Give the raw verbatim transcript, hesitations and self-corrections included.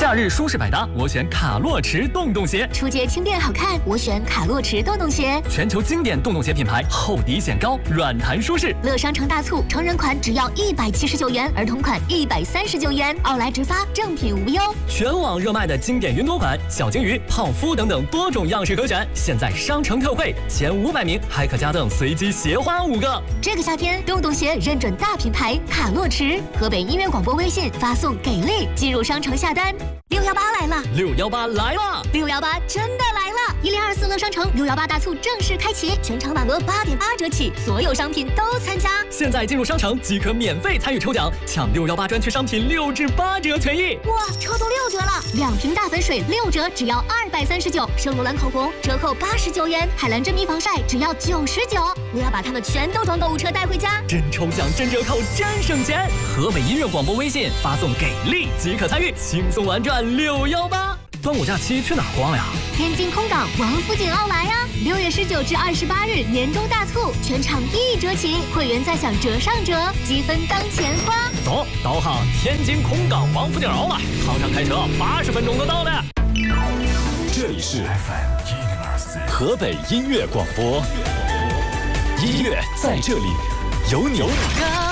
夏日舒适百搭，我选卡洛驰洞洞鞋。 出街轻便好看，我选卡洛驰洞洞鞋。 全球经典洞洞鞋品牌，厚底显高，软弹舒适。 乐商城大促，成人款只要一百七十九元，儿童款一百三十九元，奥莱直发，正品无忧。 全网热卖的经典云朵款、小金鱼、泡芙等等多种样式可选，现在商城特惠，前五百名还可加赠随机鞋花五个。 这个夏天，洞洞鞋认准大品牌卡洛驰，河北音乐广播微信发送给力，进入商城下单。六幺八来了， 六幺八来了， 六幺八真的来了！一零二四乐商城六幺八大促正式开启，全场满额八点八折起，所有商品都参加。 现在进入商城即可免费参与抽奖，抢六幺八专区商品六至八折权益。 哇，抽到六折了！两瓶大粉水六折，只要二百三十九；圣罗兰口红折扣八十九元；海蓝真皮防晒只要九十九。我要把它们全都从购物车带回家， 真抽奖、真折扣、真省钱！河北音乐广播微信发送给力即可参与，轻松玩转六幺八。端午假期去哪儿逛呀？ 天津空港王府井奥莱啊！六月十九至二十八日年终大促，全场一折起，会员再享折上折，积分当钱花。 走，导航天津空港王府井奥莱，航上开车八十分钟就到了。 这里是 F M 一零二四河北音乐广播，音乐在这里有你。有你